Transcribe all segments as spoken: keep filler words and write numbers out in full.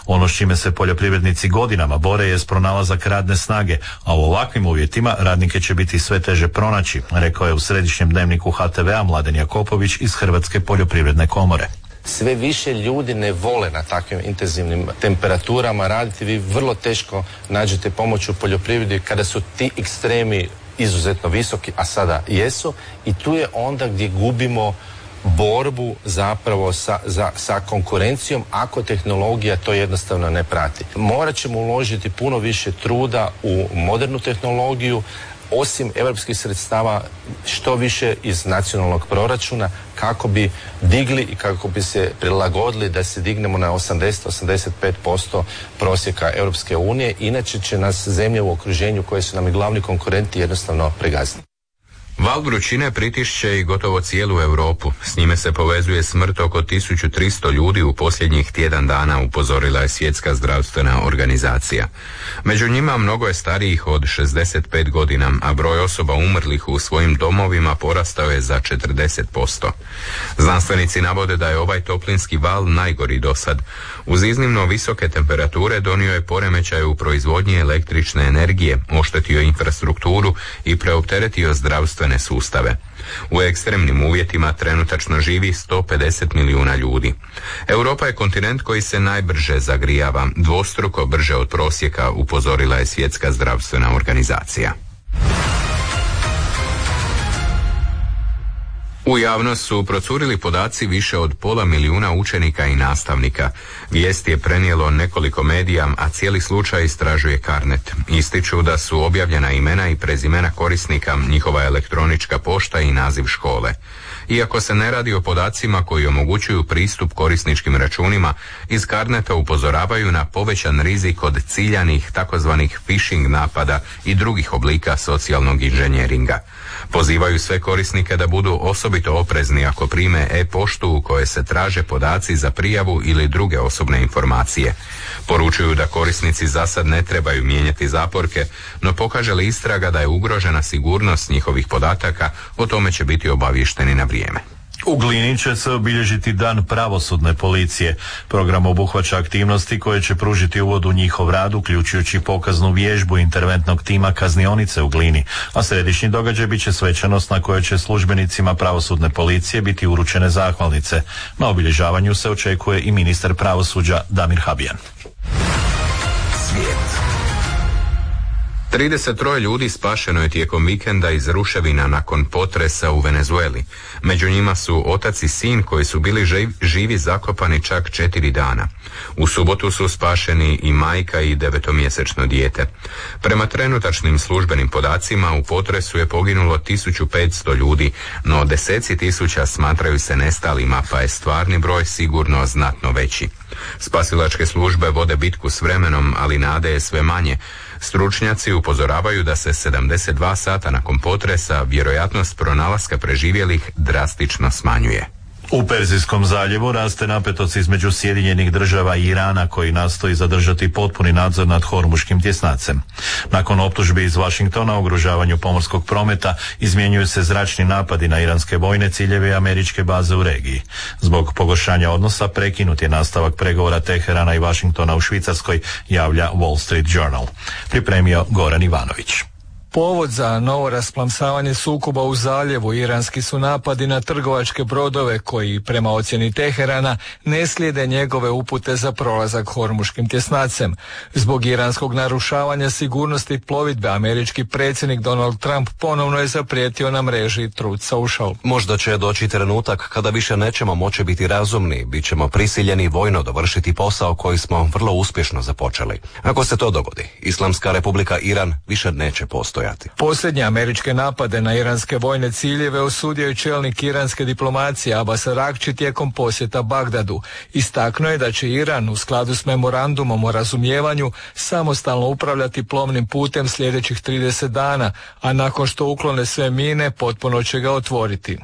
Ono s čime se poljoprivrednici godinama bore je pronalazak radne snage, a u ovakvim uvjetima radnike će biti sve teže pronaći, rekao je u središnjem dnevniku H T V-a Mladen Jakopović iz Hrvatske poljoprivredne komore. Sve više ljudi ne vole na takvim intenzivnim temperaturama raditi. Vi vrlo teško nađete pomoć u poljoprivredi kada su ti ekstremi izuzetno visoki, a sada jesu, i tu je onda gdje gubimo borbu zapravo sa, za, sa konkurencijom ako tehnologija to jednostavno ne prati. Morat ćemo uložiti puno više truda u modernu tehnologiju, osim europskih sredstava što više iz nacionalnog proračuna kako bi digli i kako bi se prilagodili da se dignemo na osamdeset do osamdeset pet posto prosjeka Europske unije, inače će nas zemlje u okruženju koje su nam i glavni konkurenti jednostavno pregaziti. Val vrućine pritišće i gotovo cijelu Europu. S njime se povezuje smrt oko tisuću tristo ljudi u posljednjih tjedan dana, upozorila je Svjetska zdravstvena organizacija. Među njima mnogo je starijih od šezdeset pet godina, a broj osoba umrlih u svojim domovima porastao je za četrdeset posto. Znanstvenici navode da je ovaj toplinski val najgori do sad. Uz iznimno visoke temperature donio je poremećaj u proizvodnji električne energije, oštetio infrastrukturu i preopteretio zdravstvene sustave. U ekstremnim uvjetima trenutačno živi sto pedeset milijuna ljudi. Europa je kontinent koji se najbrže zagrijava, dvostruko brže od prosjeka, upozorila je Svjetska zdravstvena organizacija. U javnost su procurili podaci više od pola milijuna učenika i nastavnika. Vijest je prenijelo nekoliko medija, a cijeli slučaj istražuje Carnet. Ističu da su objavljena imena i prezimena korisnika, njihova elektronička pošta i naziv škole. Iako se ne radi o podacima koji omogućuju pristup korisničkim računima, iz Carneta upozoravaju na povećan rizik od ciljanih takozvanih phishing napada i drugih oblika socijalnog inženjeringa. Pozivaju sve korisnike da budu osobito oprezni ako prime e-poštu u kojoj se traže podaci za prijavu ili druge osobne informacije. Poručuju da korisnici zasad ne trebaju mijenjati zaporke, no pokaže li istraga da je ugrožena sigurnost njihovih podataka, o tome će biti obavješteni na vrijeme. U Glini će se obilježiti Dan pravosudne policije. Program obuhvaća aktivnosti koje će pružiti uvod u njihov rad, uključujući pokaznu vježbu interventnog tima kaznionice u Glini, a središnji događaj bit će svečanost na kojoj će službenicima pravosudne policije biti uručene zahvalnice. Na obilježavanju se očekuje i ministar pravosuđa Damir Habijan. Svijet. trideset tri ljudi spašeno je tijekom vikenda iz ruševina nakon potresa u Venezueli. Među njima su otac i sin koji su bili živ, živi zakopani čak četiri dana. U subotu su spašeni i majka i devetomjesečno dijete. Prema trenutačnim službenim podacima u potresu je poginulo tisuću petsto ljudi, no deseci tisuća smatraju se nestalima, pa je stvarni broj sigurno znatno veći. Spasilačke službe vode bitku s vremenom, ali nade je sve manje. Stručnjaci upozoravaju da se sedamdeset dva sata nakon potresa vjerojatnost pronalaska preživjelih drastično smanjuje. U Perzijskom zaljevu raste napetost između Sjedinjenih država i Irana, koji nastoji zadržati potpuni nadzor nad Hormuškim tjesnacem. Nakon optužbi iz Washingtona o ugrožavanju pomorskog prometa, izmjenjuju se zračni napadi na iranske vojne ciljeve i američke baze u regiji. Zbog pogoršanja odnosa prekinut je nastavak pregovora Teherana i Washingtona u Švicarskoj, javlja Wall Street Journal. Pripremio Goran Ivanović. Povod za novo rasplamsavanje sukoba u zaljevu iranski su napadi na trgovačke brodove koji, prema ocjeni Teherana, ne slijede njegove upute za prolazak Hormuškim tjesnacem. Zbog iranskog narušavanja sigurnosti plovidbe, američki predsjednik Donald Trump ponovno je zaprijetio na mreži Truth Social. Možda će doći trenutak kada više nećemo moći biti razumni, bit ćemo prisiljeni vojno dovršiti posao koji smo vrlo uspješno započeli. Ako se to dogodi, Islamska republika Iran više neće postojati. Posljednje američke napade na iranske vojne ciljeve osudio je čelnik iranske diplomacije Abbas Araghči tijekom posjeta Bagdadu. Istaknuo je da će Iran u skladu s memorandumom o razumijevanju samostalno upravljati plovnim putem sljedećih trideset dana, a nakon što uklone sve mine potpuno će ga otvoriti.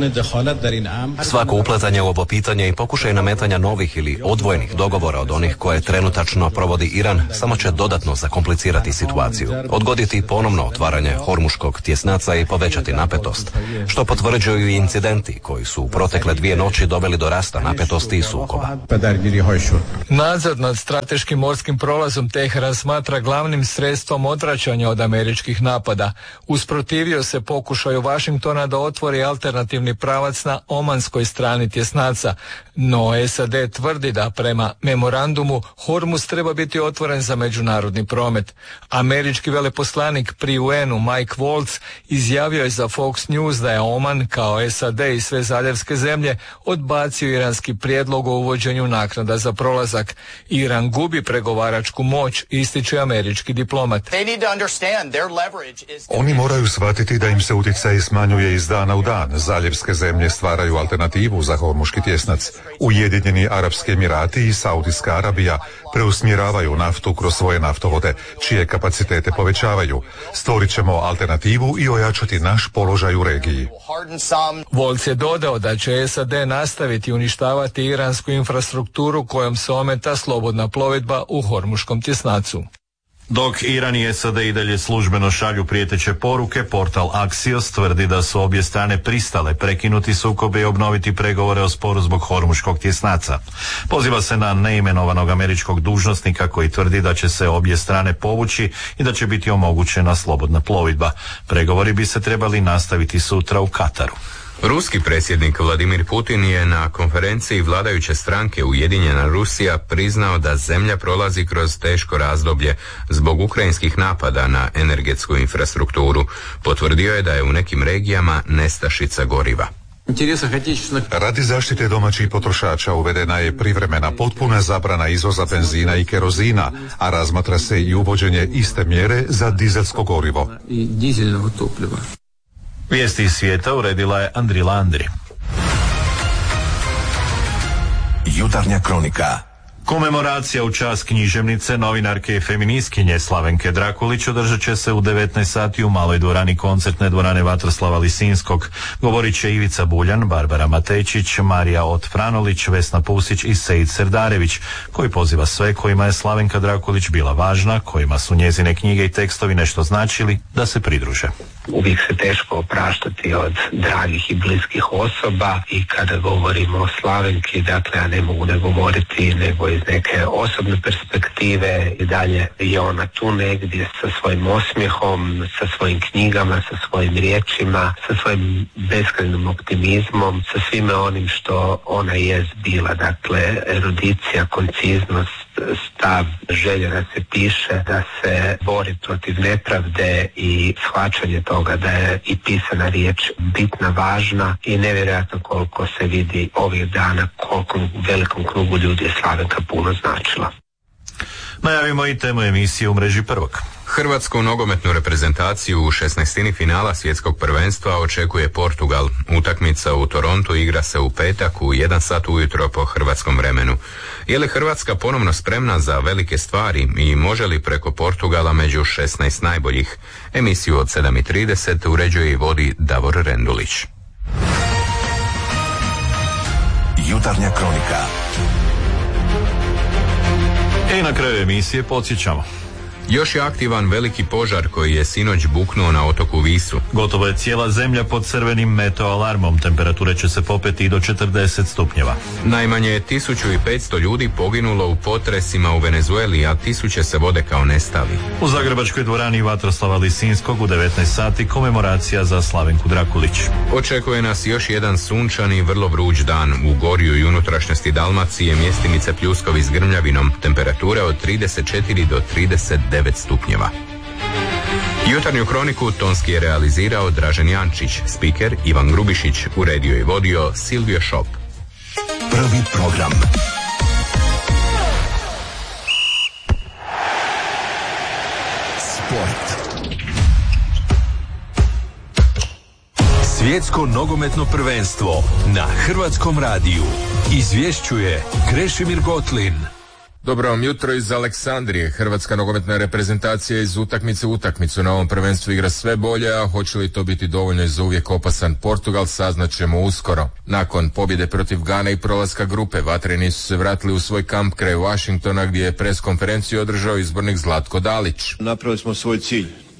Svako upletanje u ovo pitanje i pokušaj nametanja novih ili odvojenih dogovora od onih koje trenutačno provodi Iran samo će dodatno zakomplicirati situaciju. Odgoditi ponovno ponovno otvaranje Hormuškog tjesnaca i povećati napetost, što potvrđuju i incidenti koji su u protekle dvije noći doveli do rasta napetosti i sukoba. Nadzor nad strateškim morskim prolazom Teheran smatra glavnim sredstvom odvraćanja od američkih napada. Usprotivio se pokušaju Washingtona da otvori alternativni pravac na omanskoj strani tjesnaca, no S A D tvrdi da prema memorandumu Hormuz treba biti otvoren za međunarodni promet. Američki veleposlanik pri U N-u Mike Waltz izjavio je za Fox News da je Oman, kao S A D i sve zaljevske zemlje, odbacio iranski prijedlog o uvođenju naknada za prolazak. Iran gubi pregovaračku moć, ističe američki diplomat. Oni moraju shvatiti da im se utjecaj smanjuje iz dana u dan. Zaljevske zemlje stvaraju alternativu za Hormuški tjesnac. Ujedinjeni Arapski Emirati i Saudijska Arabija preusmjeravaju naftu kroz svoje naftovode, čije kapacitete povećavaju. Stvorit ćemo alternativu i ojačati naš položaj u regiji. Volc je dodao da će S A D nastaviti uništavati iransku infrastrukturu kojom se ometa slobodna plovidba u Hormuškom tjesnacu. Dok Iran i S A D i dalje službeno šalju prijeteće poruke, portal Axios tvrdi da su obje strane pristale prekinuti sukobe i obnoviti pregovore o sporu zbog Hormuškog tjesnaca. Poziva se na neimenovanog američkog dužnosnika koji tvrdi da će se obje strane povući i da će biti omogućena slobodna plovidba. Pregovori bi se trebali nastaviti sutra u Kataru. Ruski predsjednik Vladimir Putin je na konferenciji vladajuće stranke Ujedinjena Rusija priznao da zemlja prolazi kroz teško razdoblje zbog ukrajinskih napada na energetsku infrastrukturu. Potvrdio je da je u nekim regijama nestašica goriva. Radi zaštite domaćih potrošača uvedena je privremena potpuna zabrana izvoza benzina i kerozina, a razmatra se i uvođenje iste mjere za dizelsko gorivo. Vijesti iz svijeta uredila je Andrila Andri. Jutarnja kronika. Komemoracija u čast književnice, novinarke i feministkinje Slavenke Drakulić održat će se u devetnaest sati u maloj dvorani koncertne dvorane Vatroslava Lisinskog. Govorit će Ivica Buljan, Barbara Matejčić, Marija Ot-Franolić, Vesna Pusić i Sejid Serdarević, koji poziva sve kojima je Slavenka Drakulić bila važna, kojima su njezine knjige i tekstovi nešto značili, da se pridruže. Uvijek se teško opraštati od dragih i bliskih osoba i kada govorimo o Slavenki, dakle ja ne mogu ne govoriti nego iz neke osobne perspektive. I dalje je ona tu negdje sa svojim osmijehom, sa svojim knjigama, sa svojim riječima, sa svojim beskrajnim optimizmom, sa svime onim što ona je bila, dakle erudicija, konciznost, stav, želja da se piše, da se bori protiv nepravde i shvaćanje toga da je i pisana riječ bitna, važna i nevjerojatno koliko se vidi ovih dana, koliko velikom krugu ljudi je Slavenka puno značila. Najavimo i temu emisije u mreži Prvog. Hrvatsku nogometnu reprezentaciju u šesnaestini finala svjetskog prvenstva očekuje Portugal. Utakmica u Torontu igra se u petak u jedan sat ujutro po hrvatskom vremenu. Je li Hrvatska ponovno spremna za velike stvari i može li preko Portugala među šesnaest najboljih? Emisiju od sedam i trideset uređuje i vodi Davor Rendulić. Jutarnja kronika. I na kraju emisije podsjećamo. Još je aktivan veliki požar koji je sinoć buknuo na otoku Visu. Gotovo je cijela zemlja pod crvenim meteoalarmom. Temperature će se popeti i do četrdeset stupnjeva. Najmanje je tisuću petsto ljudi poginulo u potresima u Venezueli, a tisuće se vode kao nestali. U zagrebačkoj dvorani Vatroslava Lisinskog u devetnaest sati komemoracija za Slavenku Drakulić. Očekuje nas još jedan sunčani i vrlo vruć dan. U gorju i unutrašnjosti Dalmacije mjestimice pljuskovi s grmljavinom. Temperature od trideset četiri do trideset devet stupnjeva. Jutarnju kroniku tonski je realizirao Dražen Jančić, spiker Ivan Grubišić, uredio i vodio Silvio Šop. Prvi program. Sport. Svjetsko nogometno prvenstvo na Hrvatskom radiju. Izvješćuje Krešimir Gotlin. Dobro vam jutro iz Aleksandrije. Hrvatska nogometna reprezentacija iz utakmice u utakmicu na ovom prvenstvu igra sve bolje, a hoće li to biti dovoljno za uvijek opasan Portugal, saznaćemo uskoro. Nakon pobjede protiv Gane i prolaska grupe, vatreni su se vratili u svoj kamp kraj Washingtona, gdje je pres konferenciju održao izbornik Zlatko Dalić. Napravili smo svoj cilj.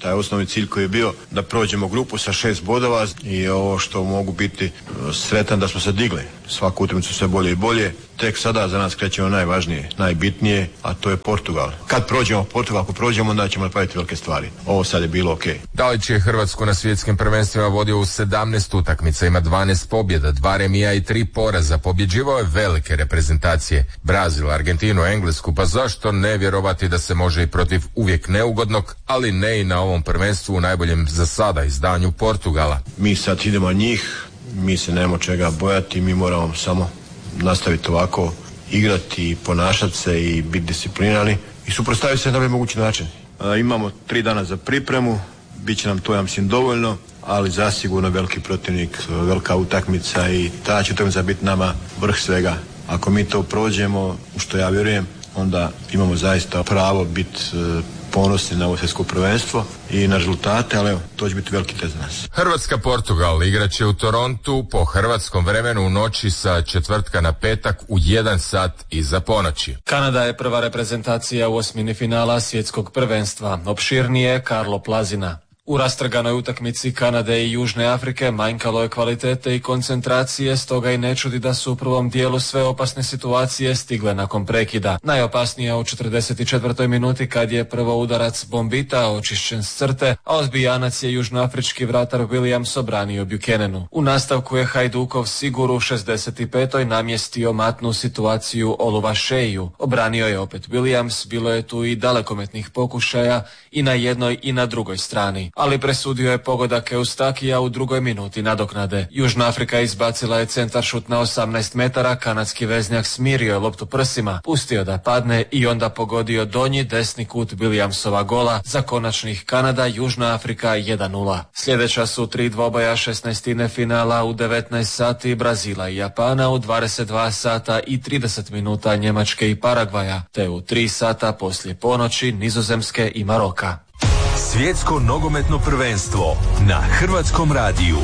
taj osnovni cilj koji je bio da prođemo grupu sa šest bodova i ovo što mogu biti sretan da smo se digli svaku utakmicu sve bolje i bolje. Tek sada za nas krećemo najvažnije, najbitnije, a to je Portugal. Kad prođemo Portugal, ako prođemo, onda ćemo napraviti velike stvari. Ovo sad je bilo ok. Dalić je Hrvatsku na svjetskim prvenstvima vodio u sedamnaest utakmica, ima dvanaest pobjeda, dva remija i tri poraza. Pobjeđivao je velike reprezentacije. Brazil, Argentinu, Englesku, pa zašto ne vjerovati da se može i protiv uvijek neugodnog, ali ne i na ovom prvenstvu u najboljem za sada izdanju Portugala. Mi sad idemo na njih, mi se nemamo čega bojati, mi moramo samo nastaviti ovako, igrati i ponašati se i biti disciplinirani i suprotstaviti se na najbolji mogući način. E, imamo tri dana za pripremu, bit će nam to, ja mislim, dovoljno, ali zasigurno veliki protivnik, velika utakmica i ta će utakmica biti nama vrh svega. Ako mi to prođemo, u što ja vjerujem, onda imamo zaista pravo biti e, ponosni na ovo svjetsko prvenstvo i na rezultate, ali evo, to će biti veliki test za nas. Hrvatska-Portugal igraće u Torontu po hrvatskom vremenu u noći sa četvrtka na petak u jedan sat iza ponoći. Kanada je prva reprezentacija u osmini finala svjetskog prvenstva. Opširnije Karlo Plazina. U rastrganoj utakmici Kanade i Južne Afrike manjkalo je kvalitete i koncentracije, stoga i ne čudi da su u prvom dijelu sve opasne situacije stigle nakon prekida. Najopasnija u četrdeset četvrtoj minuti kad je prvo udarac Bombita očišćen s crte, a ozbijanac je južnoafrički vratar Williams obranio Buchananu. U nastavku je Hajdukov Sigur u šezdeset petoj namjestio matnu situaciju Oluva Šeju. Obranio je opet Williams, bilo je tu i dalekometnih pokušaja i na jednoj i na drugoj strani. Ali presudio je pogodak Eustakija u drugoj minuti nadoknade. Južna Afrika izbacila je centaršut na osamnaest metara, kanadski veznjak smirio je loptu prsima, pustio da padne i onda pogodio donji desni kut Williamsova gola za konačnih Kanada Južna Afrika jedan nula. Sljedeća su tri dvoboja šesnaestine finala u devetnaest sati Brazila i Japana, u dvadeset dva sata i trideset minuta Njemačke i Paragvaja, te u tri sata poslije ponoći Nizozemske i Maroka. Svjetsko nogometno prvenstvo na Hrvatskom radiju.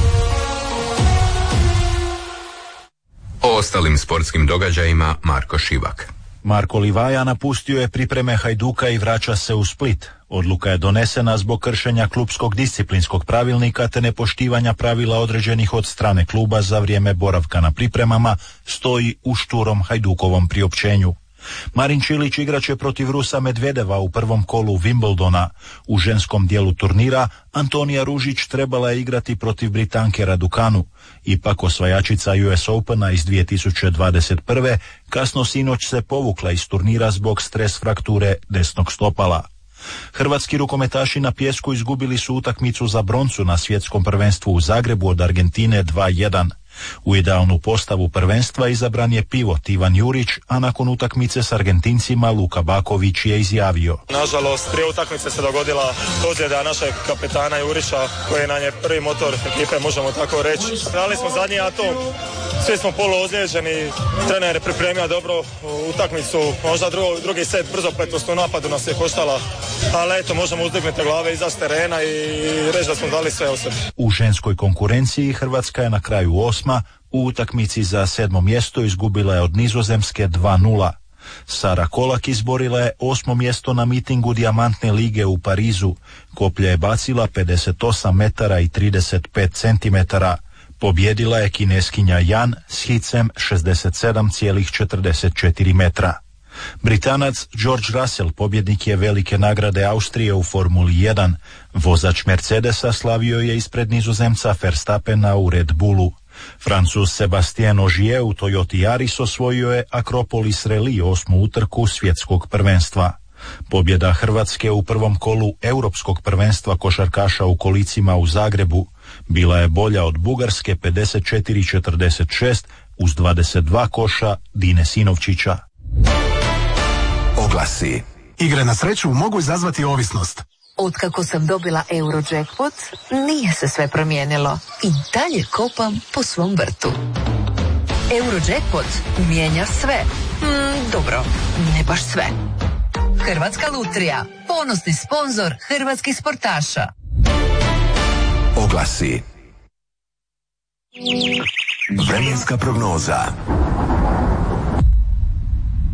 O ostalim sportskim događajima Marko Šivak. Marko Livaja napustio je pripreme Hajduka i vraća se u Split. Odluka je donesena zbog kršenja klubskog disciplinskog pravilnika te nepoštivanja pravila određenih od strane kluba za vrijeme boravka na pripremama, stoji u šturom Hajdukovom priopćenju. Marin Čilić igraće protiv Rusa Medvedeva u prvom kolu Wimbledona. U ženskom dijelu turnira Antonija Ružić trebala je igrati protiv Britanke Raducanu. Ipak osvajačica U S Opena iz dvije tisuće dvadeset prve kasno sinoć se povukla iz turnira zbog stres frakture desnog stopala. Hrvatski rukometaši na pijesku izgubili su utakmicu za broncu na svjetskom prvenstvu u Zagrebu od Argentine dva jedan. U idealnu postavu prvenstva izabran je pivot Ivan Jurić, a nakon utakmice s Argentincima Luka Baković je izjavio: Nažalost, prije utakmice se dogodila ozljeda našeg kapetana Jurića, koji nam je prvi motor ekipe, možemo tako reći. Dali smo zadnji atom, svi smo poluozlijeđeni, trener je pripremio dobro utakmicu, možda drugo, drugi set brzopletost u napadu nas je koštala, ali eto, možemo uzdignuti glave iza s terena i reći da smo dali sve o sebi. U ženskoj konkurenciji Hrvatska je na kraju osma, u utakmici za sedmo mjesto izgubila je od Nizozemske dva nula. Sara Kolak izborila je osmo mjesto na mitingu Dijamantne lige u Parizu. Koplje je bacila pedeset osam metara i trideset pet centimetara. Pobjedila je Kineskinja Jan s hicem šezdeset sedam zarez četrdeset četiri metra. Britanac George Russell pobjednik je velike nagrade Austrije u Formuli jedan. Vozač Mercedesa slavio je ispred Nizozemca Verstappena u Red Bullu. Francuz Sebastien Ogier u Toyoti Yaris osvojio je Akropolis Rally osmu utrku svjetskog prvenstva. Pobjeda Hrvatske u prvom kolu europskog prvenstva košarkaša u kolicima u Zagrebu bila je bolja od Bugarske pedeset četiri četrdeset šest uz dvadeset dva koša Dine Sinovčića. Oglasi. Igre na sreću mogu izazvati ovisnost. Otkako sam dobila Eurojackpot, nije se sve promijenilo. I dalje kopam po svom vrtu. Eurojackpot mijenja sve. Mm, dobro, ne baš sve. Hrvatska lutrija, ponosni sponzor hrvatskih sportaša. Oglasi. Vremenska prognoza.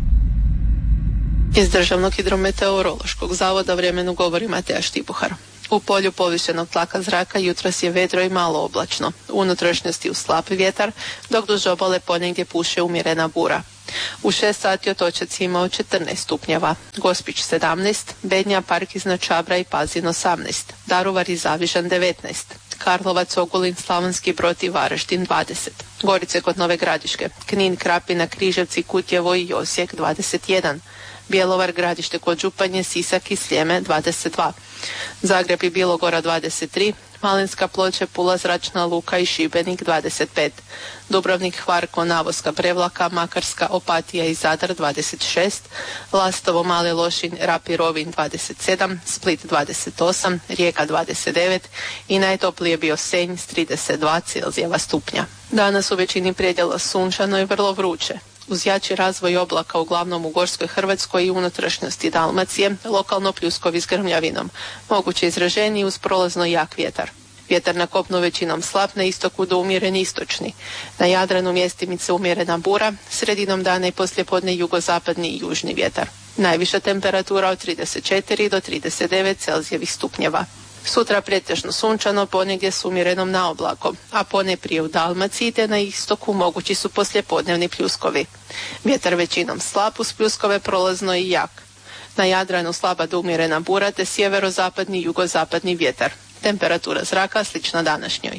Iz Državnog hidrometeorološkog zavoda vremenu govori Mateja Štipuhar. U polju povišenog tlaka zraka jutros je vedro i malo oblačno. U unutrašnjosti uz slab vjetar, dok duž obale ponegdje puše umjerena bura. U šest sati Otočac je imao četrnaest stupnjeva, Gospić sedamnaest, Bednja, Park iznad Čabra i Pazin osamnaest, Daruvar i Zavižan devetnaest, Karlovac, Ogulin, Slavonski Brod i Varaždin dvadeset, Gorice kod Nove Gradiške, Knin, Krapina, Križevci, Kutjevo i Osijek dvadeset jedan, Bjelovar, Gradište kod Županje, Sisak i Sljeme dvadeset dva, Zagreb i Bilogora dvadeset tri, Malinska, Ploče, Pula, Zračna Luka i Šibenik dvadeset pet, Dubrovnik, Hvar, Konavoska, Prevlaka, Makarska, Opatija i Zadar dvadeset šest, Lastovo, Mali Lošinj, Rap i Rovinj dvadeset sedam, Split dvadeset osam, Rijeka dvadeset devet i najtoplije bio Senj s trideset dva Celzijeva stupnja. Danas u većini predjela sunčano i vrlo vruće. Uz jači razvoj oblaka uglavnom u Gorskoj Hrvatskoj i unutrašnjosti Dalmacije, lokalno pljuskovi s grmljavinom, moguće izraženiji uz prolazno jak vjetar. Vjetar na kopnu većinom slab, na istoku do umjeren istočni. Na Jadranu mjestimice umjerena bura, sredinom dana i poslijepodne jugozapadni i južni vjetar. Najviša temperatura od trideset četiri do trideset devet Celzijevih stupnjeva. Sutra pretežno sunčano, ponegdje s umjerenom naoblakom, a ponajprije u Dalmaciji te na istoku mogući su poslijepodnevni pljuskovi. Vjetar većinom slab, uz pljuskove prolazno i jak. Na Jadranu slaba do umjerena bura te sjeverozapadni i jugozapadni vjetar. Temperatura zraka slična današnjoj.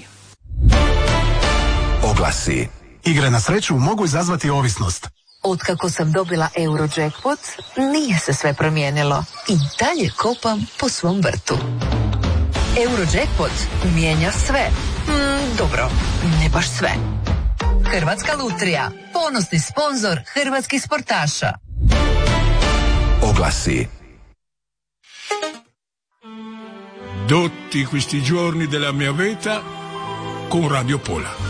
Oglasi. Igre na sreću mogu izazvati ovisnost. Otkako sam dobila Eurojackpot, nije se sve promijenilo. I dalje kopam po svom vrtu. Eurojackpot mijenja sve. Mm, dobro, ne baš sve. Hrvatska lutrija, ponosni sponzor hrvatskih sportaša. Oglasi. Tutti questi giorni della mia vita con Radio Pola.